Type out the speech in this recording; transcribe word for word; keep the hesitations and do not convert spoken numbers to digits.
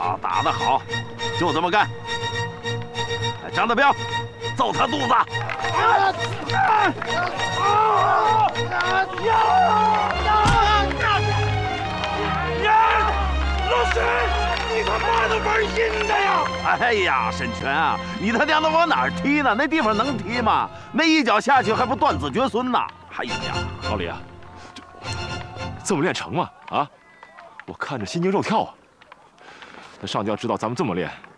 啊，打得好，就这么干。张德彪，揍他肚子！啊啊啊！呀，老沈，你他妈的玩阴的呀！哎呀，沈泉啊，你他娘的往哪儿踢呢？那地方能踢吗？那一脚下去还不断子绝孙呢！哎呀， 老李啊，这么练成吗？啊，我看着心惊肉跳啊。那上将知道咱们这么练，